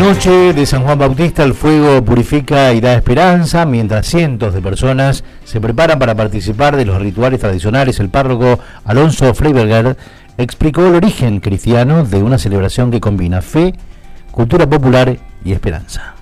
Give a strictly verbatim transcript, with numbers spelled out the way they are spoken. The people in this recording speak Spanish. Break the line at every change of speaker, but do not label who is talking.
Noche de San Juan Bautista, el fuego purifica y da esperanza, mientras cientos de personas se preparan para participar de los rituales tradicionales. El párroco Alonso Freiberger explicó el origen cristiano de una celebración que combina fe, cultura popular y esperanza.